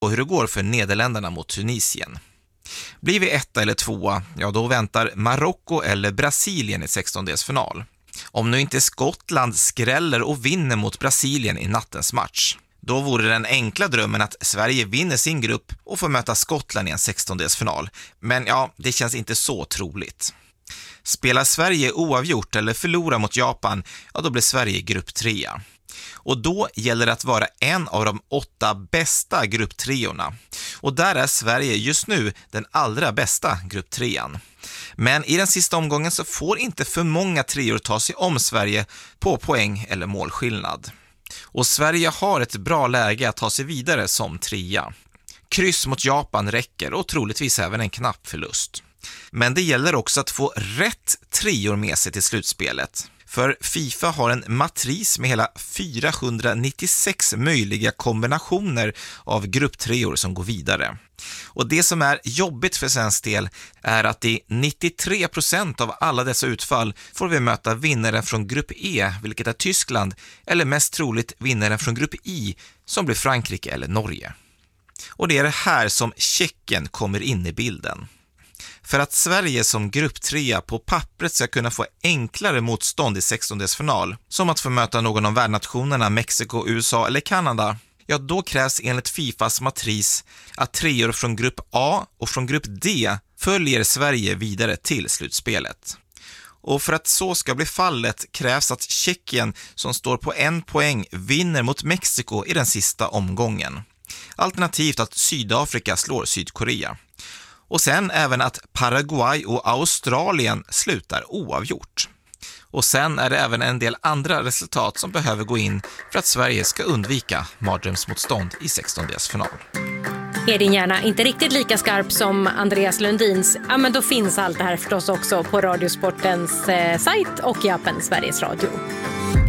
och hur det går för Nederländerna mot Tunisien. Blir vi 1 eller 2, ja då väntar Marocko eller Brasilien i 16-delsfinal. Om nu inte Skottland skräller och vinner mot Brasilien i nattens match. Då vore den enkla drömmen att Sverige vinner sin grupp och får möta Skottland i en 16-delsfinal. Men ja, det känns inte så troligt. Spelar Sverige oavgjort eller förlorar mot Japan, ja då blir Sverige grupp 3. Och då gäller det att vara en av de 8 bästa grupp 3-orna. Och där är Sverige just nu den allra bästa grupp 3:an. Men i den sista omgången så får inte för många 3-or ta sig om Sverige på poäng eller målskillnad. Och Sverige har ett bra läge att ta sig vidare som 3. Kryss mot Japan räcker och troligtvis även en knapp förlust. Men det gäller också att få rätt 3-or med sig till slutspelet. För FIFA har en matris med hela 496 möjliga kombinationer av grupp 3-or som går vidare. Och det som är jobbigt för svensk del är att i 93% av alla dessa utfall får vi möta vinnaren från grupp E, vilket är Tyskland, eller mest troligt vinnaren från grupp I, som blir Frankrike eller Norge. Och det är det här som Tjeckien kommer in i bilden. För att Sverige som grupp 3 på pappret ska kunna få enklare motstånd i 16-delsfinal, som att få möta någon av värdnationerna Mexiko, USA eller Kanada, ja då krävs enligt FIFAs matris att 3-or från grupp A och från grupp D följer Sverige vidare till slutspelet. Och för att så ska bli fallet krävs att Tjeckien, som står på 1 poäng, vinner mot Mexiko i den sista omgången. Alternativt att Sydafrika slår Sydkorea. Och sen även att Paraguay och Australien slutar oavgjort. Och sen är det även en del andra resultat som behöver gå in för att Sverige ska undvika mardrömsmotstånd i 16-delsfinal. Är din hjärna inte riktigt lika skarp som Andreas Lundins? Ja, men då finns allt det här förstås också på Radiosportens sajt och i appen Sveriges Radio.